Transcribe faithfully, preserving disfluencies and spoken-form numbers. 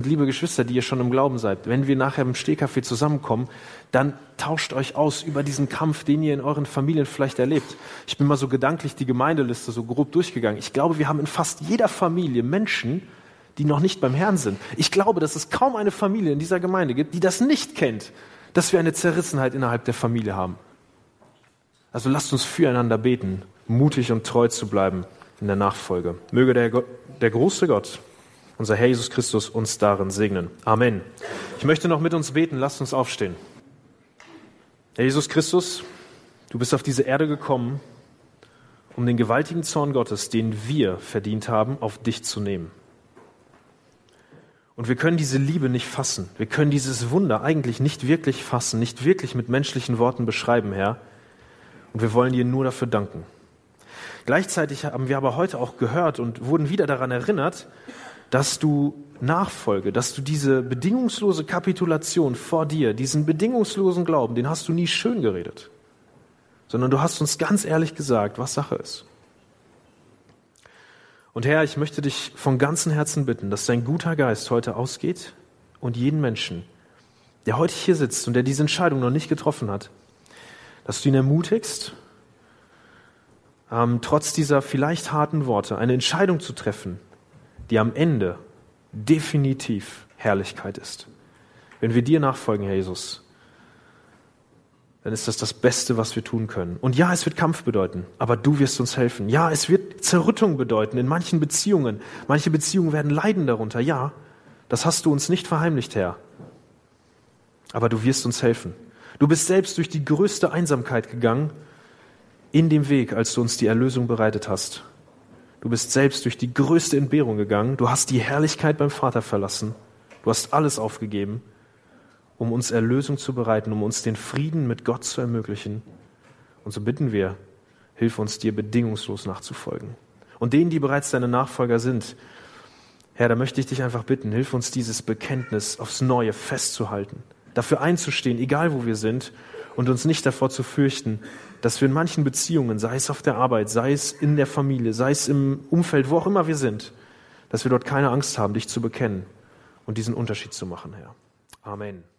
liebe Geschwister, die ihr schon im Glauben seid, wenn wir nachher im Stehkaffee zusammenkommen, dann tauscht euch aus über diesen Kampf, den ihr in euren Familien vielleicht erlebt. Ich bin mal so gedanklich die Gemeindeliste so grob durchgegangen. Ich glaube, wir haben in fast jeder Familie Menschen, die noch nicht beim Herrn sind. Ich glaube, dass es kaum eine Familie in dieser Gemeinde gibt, die das nicht kennt, dass wir eine Zerrissenheit innerhalb der Familie haben. Also lasst uns füreinander beten, mutig und treu zu bleiben in der Nachfolge. Möge der, Gott, der große Gott, unser Herr Jesus Christus, uns darin segnen. Amen. Ich möchte noch mit uns beten. Lasst uns aufstehen. Herr Jesus Christus, du bist auf diese Erde gekommen, um den gewaltigen Zorn Gottes, den wir verdient haben, auf dich zu nehmen. Und wir können diese Liebe nicht fassen. Wir können dieses Wunder eigentlich nicht wirklich fassen, nicht wirklich mit menschlichen Worten beschreiben, Herr. Und wir wollen dir nur dafür danken. Gleichzeitig haben wir aber heute auch gehört und wurden wieder daran erinnert, dass du Nachfolge, dass du diese bedingungslose Kapitulation vor dir, diesen bedingungslosen Glauben, den hast du nie schön geredet, sondern du hast uns ganz ehrlich gesagt, was Sache ist. Und Herr, ich möchte dich von ganzem Herzen bitten, dass dein guter Geist heute ausgeht und jeden Menschen, der heute hier sitzt und der diese Entscheidung noch nicht getroffen hat, dass du ihn ermutigst, ähm, trotz dieser vielleicht harten Worte eine Entscheidung zu treffen, die am Ende definitiv Herrlichkeit ist. Wenn wir dir nachfolgen, Herr Jesus, dann ist das das Beste, was wir tun können. Und ja, es wird Kampf bedeuten, aber du wirst uns helfen. Ja, es wird Zerrüttung bedeuten in manchen Beziehungen. Manche Beziehungen werden leiden darunter. Ja, das hast du uns nicht verheimlicht, Herr. Aber du wirst uns helfen. Du bist selbst durch die größte Einsamkeit gegangen in dem Weg, als du uns die Erlösung bereitet hast. Du bist selbst durch die größte Entbehrung gegangen. Du hast die Herrlichkeit beim Vater verlassen. Du hast alles aufgegeben, um uns Erlösung zu bereiten, um uns den Frieden mit Gott zu ermöglichen. Und so bitten wir, hilf uns, dir bedingungslos nachzufolgen. Und denen, die bereits deine Nachfolger sind, Herr, da möchte ich dich einfach bitten, hilf uns, dieses Bekenntnis aufs Neue festzuhalten, dafür einzustehen, egal wo wir sind, und uns nicht davor zu fürchten, dass wir in manchen Beziehungen, sei es auf der Arbeit, sei es in der Familie, sei es im Umfeld, wo auch immer wir sind, dass wir dort keine Angst haben, dich zu bekennen und diesen Unterschied zu machen, Herr. Amen.